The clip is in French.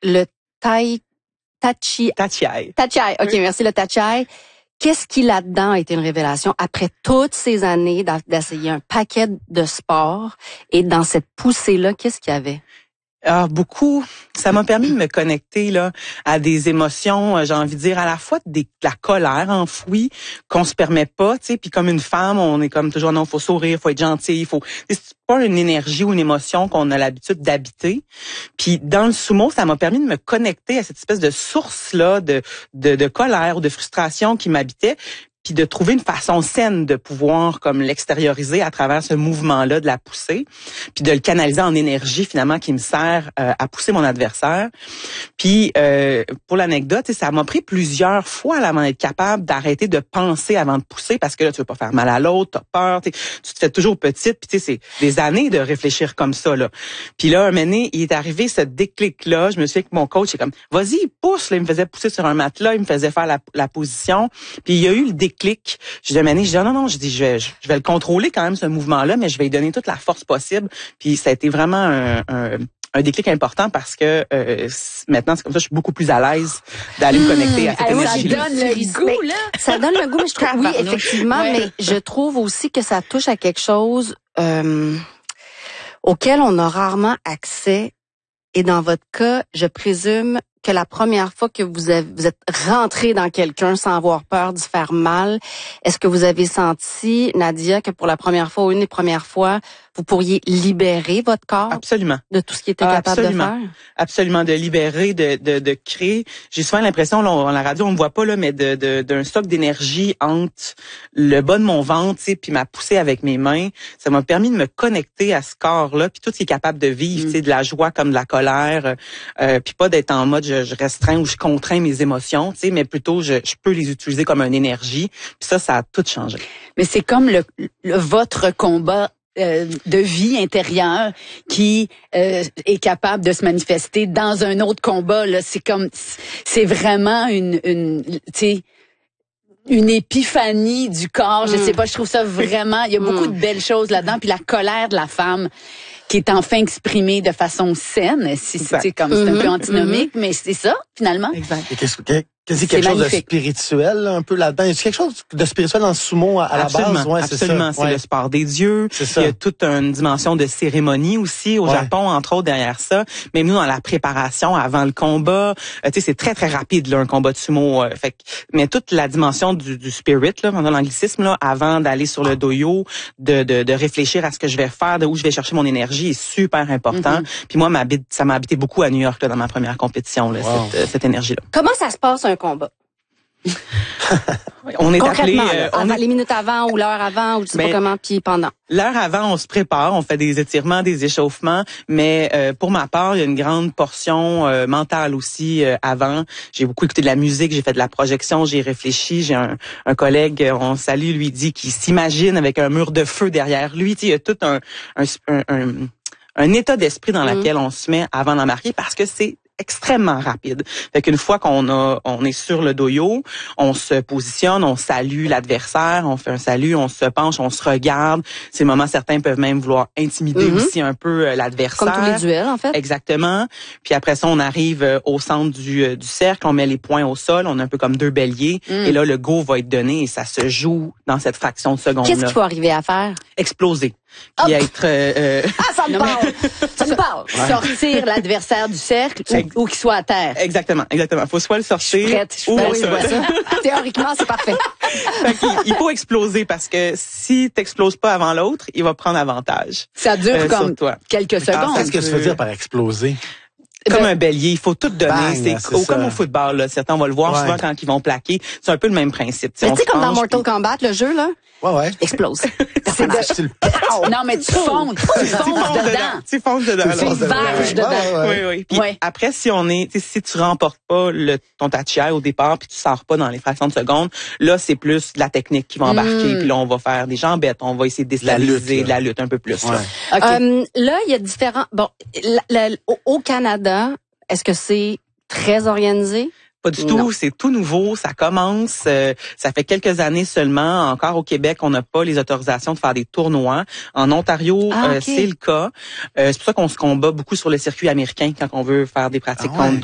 le Tachiai. OK, merci, le Tachiai. Qu'est-ce qui là-dedans a été une révélation après toutes ces années d'essayer un paquet de sports et dans cette poussée-là, qu'est-ce qu'il y avait? Beaucoup. Ça m'a permis de me connecter là à des émotions, j'ai envie de dire, à la fois de la colère enfouie qu'on se permet pas, tu sais, puis comme une femme, on est comme toujours non, faut sourire, faut être gentil, c'est pas une énergie ou une émotion qu'on a l'habitude d'habiter. Puis dans le sumo, ça m'a permis de me connecter à cette espèce de source là de colère ou de frustration qui m'habitait. Puis de trouver une façon saine de pouvoir comme l'extérioriser à travers ce mouvement-là de la poussée, puis de le canaliser en énergie finalement qui me sert à pousser mon adversaire. Puis pour l'anecdote, ça m'a pris plusieurs fois avant d'être capable d'arrêter de penser avant de pousser parce que là tu veux pas faire mal à l'autre, t'as peur, tu te fais toujours petite, puis c'est des années de réfléchir comme ça là. Puis là un moment donné, il est arrivé ce déclic-là, je me suis dit que mon coach est comme vas-y pousse, là, il me faisait pousser sur un matelas, il me faisait faire la position, puis il y a eu le déclic. Je dis non, je vais le contrôler quand même ce mouvement-là, mais je vais lui donner toute la force possible. Puis ça a été vraiment un déclic important parce que maintenant c'est comme ça, je suis beaucoup plus à l'aise d'aller me connecter à cette énergie. Ça donne le goût, là. Ça donne le goût, mais je trouve oui, effectivement, mais je trouve aussi que ça touche à quelque chose auquel on a rarement accès. Et dans votre cas, je présume que la première fois que vous êtes rentré dans quelqu'un sans avoir peur d'y faire mal, est-ce que vous avez senti, Nadia, que pour la première fois ou une des premières fois, vous pourriez libérer votre corps? Absolument. De tout ce qu'il était capable de faire? Absolument, de libérer, de créer. J'ai souvent l'impression, là, à la radio, on me voit pas, là, mais d'un stock d'énergie entre le bas de mon ventre, puis ma poussée avec mes mains. Ça m'a permis de me connecter à ce corps-là, puis tout ce qui est capable de vivre, de la joie comme de la colère, puis pas d'être en mode je restreins ou je contrains mes émotions, mais plutôt je peux les utiliser comme une énergie. Puis ça a tout changé. Mais c'est comme votre combat de vie intérieure qui est capable de se manifester dans un autre combat là. C'est vraiment une épiphanie du corps. Je sais pas, je trouve ça vraiment, il y a beaucoup de belles choses là-dedans, puis la colère de la femme qui est enfin exprimée de façon saine, c'est un peu antinomique, mais c'est ça finalement. Exact. Et quasi quelque chose magnifique. De spirituel là, un peu là-dedans. Il y a quelque chose de spirituel dans le sumo à la base. Ouais, absolument. C'est le sport des dieux. Il y a toute une dimension de cérémonie aussi au Japon, entre autres, derrière ça. Même nous, dans la préparation avant le combat, c'est très, très rapide, là, un combat de sumo. Mais toute la dimension du spirit, là, dans l'anglicisme, là, avant d'aller sur le doyo, de réfléchir à ce que je vais faire, de où je vais chercher mon énergie est super important. Puis moi, ça m'a habité beaucoup à New York, là, dans ma première compétition, là, cette énergie-là. Comment ça se passe un combat? On est appelé les minutes avant ou l'heure avant ou je sais pas comment, puis pendant. L'heure avant, on se prépare, on fait des étirements, des échauffements, mais pour ma part, il y a une grande portion mentale aussi avant. J'ai beaucoup écouté de la musique, j'ai fait de la projection, j'ai réfléchi. J'ai un collègue, on salue, lui dit qu'il s'imagine avec un mur de feu derrière lui. Il y a tout un état d'esprit dans lequel on se met avant d'embarquer parce que c'est extrêmement rapide. Fait qu'une fois on est sur le doyo, on se positionne, on salue l'adversaire, on fait un salut, on se penche, on se regarde. Ces moments, certains peuvent même vouloir intimider aussi un peu l'adversaire. Comme tous les duels, en fait. Exactement. Puis après ça, on arrive au centre du cercle, on met les poings au sol, on est un peu comme deux béliers. Et là, le go va être donné et ça se joue dans cette fraction de seconde-là. Qu'est-ce qu'il faut arriver à faire? Exploser. Puis être... ça me parle! Ça me parle! Ouais. Sortir l'adversaire du cercle ou qu'il soit à terre. Exactement. Faut soit le sortir... Je suis prête. Ou ça. Théoriquement, c'est parfait. Il faut exploser parce que si t'exploses pas avant l'autre, il va prendre avantage. Ça dure comme quelques secondes. Qu'est-ce que tu veux dire par exploser? Comme un bélier, il faut tout donner. Bang, c'est comme au football, là. Certains, on va le voir souvent quand ils vont plaquer. C'est un peu le même principe. Mais tu sais, comme dans Mortal Kombat, le jeu, là. Ouais. Explose. Non, mais tu fonces dedans. Tu fonces dedans. Tu varges dedans. Oui. Puis après, si tu remportes pas ton tachiai au départ, puis tu sors pas dans les fractions de seconde, là, c'est plus de la technique qui va embarquer. Puis là, on va faire des jambettes, on va essayer de déstabiliser de la lutte un peu plus. Ouais. Là, il y a différents... Bon, au Canada, est-ce que c'est très organisé? Pas du tout, c'est tout nouveau, ça commence, ça fait quelques années seulement. Encore au Québec, on n'a pas les autorisations de faire des tournois. En Ontario, c'est le cas. C'est pour ça qu'on se combat beaucoup sur le circuit américain quand on veut faire des pratiques contre